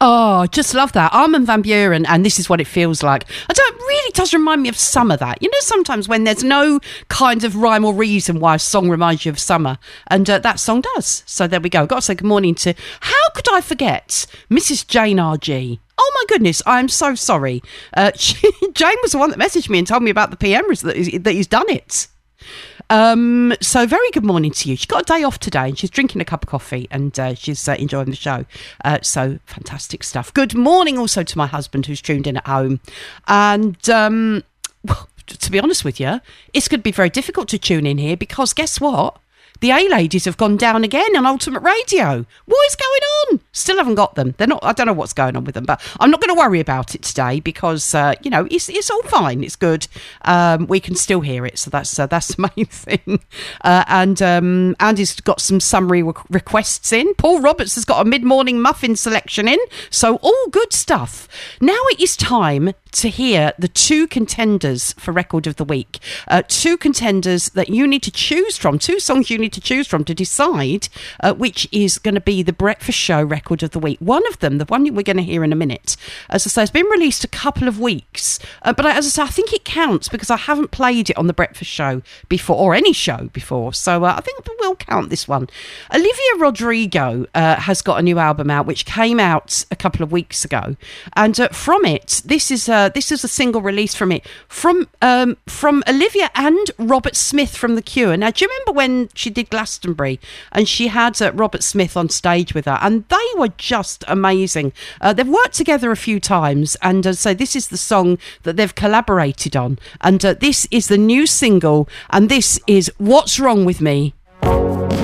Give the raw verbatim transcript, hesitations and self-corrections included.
Oh, just love that. Armin van Buuren, and This Is What It Feels Like. I don't really does remind me of summer, that. You know, sometimes when there's no kind of rhyme or reason why a song reminds you of summer, and uh, that song does. So there we go. Got to say good morning to, how could I forget, Missus Jane R G. Oh my goodness, I'm so sorry. Uh, she, Jane was the one that messaged me and told me about the P M that he's, that he's done it. Um, so very good morning to you. She's got a day off today and she's drinking a cup of coffee and uh, she's uh, enjoying the show. Uh, so fantastic stuff. Good morning also to my husband who's tuned in at home. And um, well, to be honest with you, it's going to be very difficult to tune in here because guess what? The A-ladies have gone down again on Ultimate Radio. What is going on? Still haven't got them. They're not. I don't know what's going on with them, but I'm not going to worry about it today because uh, you know it's it's all fine. It's good. Um, we can still hear it, so that's uh, that's the main thing. Uh, and um, Andy's got some summary re- requests in. Paul Roberts has got a mid-morning muffin selection in. So all good stuff. Now it is time to hear the two contenders for Record of the Week. Uh, two contenders that you need to choose from. Two songs you need to choose from to decide uh, which is going to be the Breakfast Show Record of the Week. One of them, the one we're going to hear in a minute, as I say, has been released a couple of weeks. Uh, but as I say, I think it counts because I haven't played it on the Breakfast Show before, or any show before. So uh, I think we'll count this one. Olivia Rodrigo uh, has got a new album out, which came out a couple of weeks ago. And uh, from it, this is uh, this is a single release from it, from um, from Olivia and Robert Smith from The Cure. Now, do you remember when she did Glastonbury and she had uh, Robert Smith on stage with her, and they were just amazing. Uh, they've worked together a few times, and uh, so this is the song that they've collaborated on, and uh, this is the new single, and this is What's Wrong With Me.